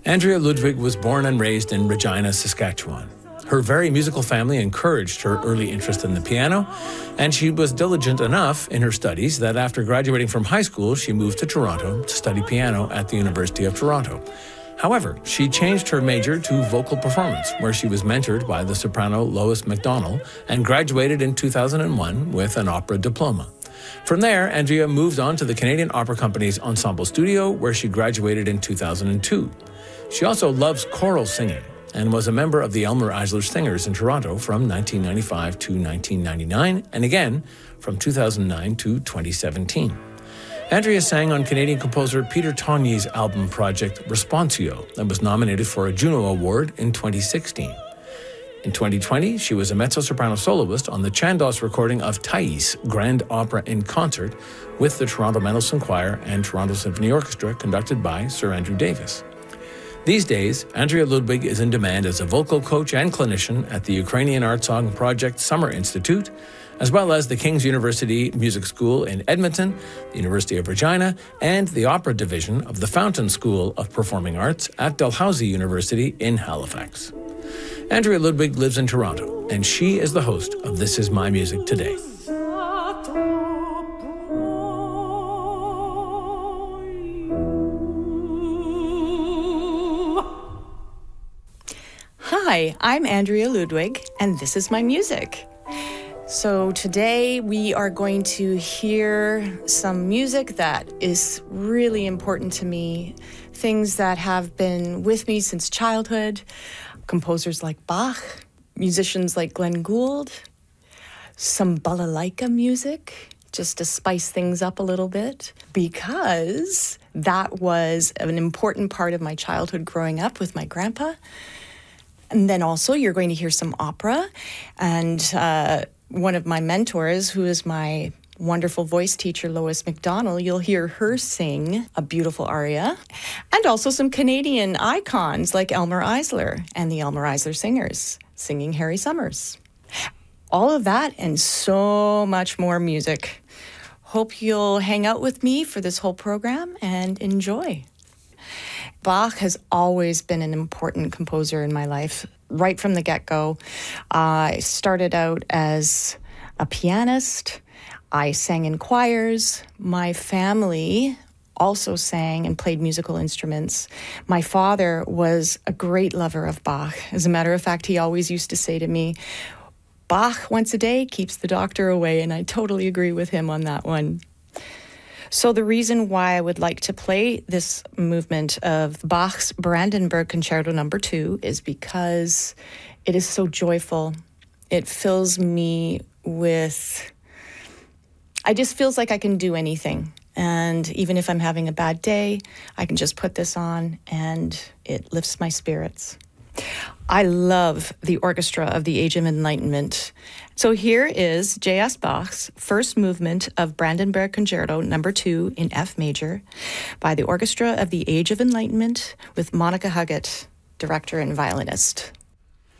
Andrea Ludwig was born and raised in Regina, Saskatchewan. Her very musical family encouraged her early interest in the piano, and she was diligent enough in her studies that after graduating from high school, she moved to Toronto to study piano at the University of Toronto. However, she changed her major to vocal performance, where she was mentored by the soprano Lois MacDonald and graduated in 2001 with an opera diploma. From there, Andrea moved on to the Canadian Opera Company's Ensemble Studio, where she graduated in 2002. She also loves choral singing and was a member of the Elmer Eisler Singers in Toronto from 1995 to 1999, and again from 2009 to 2017. Andrea sang on Canadian composer Peter Tonye's album project Responsio that was nominated for a Juno Award in 2016. In 2020, she was a mezzo-soprano soloist on the Chandos recording of Thais, Grand Opera in Concert, with the Toronto Mendelssohn Choir and Toronto Symphony Orchestra, conducted by Sir Andrew Davis. These days, Andrea Ludwig is in demand as a vocal coach and clinician at the Ukrainian Art Song Project Summer Institute, as well as the King's University Music School in Edmonton, the University of Regina, and the Opera Division of the Fountain School of Performing Arts at Dalhousie University in Halifax. Andrea Ludwig lives in Toronto, and she is the host of This Is My Music Today. Hi, I'm Andrea Ludwig, and this is my music. So today we are going to hear some music that is really important to me, things that have been with me since childhood, composers like Bach, musicians like Glenn Gould, some balalaika music, just to spice things up a little bit, because that was an important part of my childhood growing up with my grandpa. And then also you're going to hear some opera, and one of my mentors, who is my wonderful voice teacher, Lois MacDonald, you'll hear her sing a beautiful aria, and also some Canadian icons like Elmer Eisler and the Elmer Eisler Singers singing Harry Summers. All of that and so much more music. Hope you'll hang out with me for this whole program and enjoy. Bach has always been an important composer in my life, right from the get-go. I started out as a pianist. I sang in choirs. My family also sang and played musical instruments. My father was a great lover of Bach. As a matter of fact, he always used to say to me, Bach once a day keeps the doctor away, and I totally agree with him on that one. So the reason why I would like to play this movement of Bach's Brandenburg Concerto No. 2 is because it is so joyful. It fills me with... I just feels like I can do anything. And even if I'm having a bad day, I can just put this on and it lifts my spirits. I love the Orchestra of the Age of Enlightenment. So here is J.S. Bach's first movement of Brandenburg Concerto No. 2 in F major by the Orchestra of the Age of Enlightenment with Monica Huggett, director and violinist.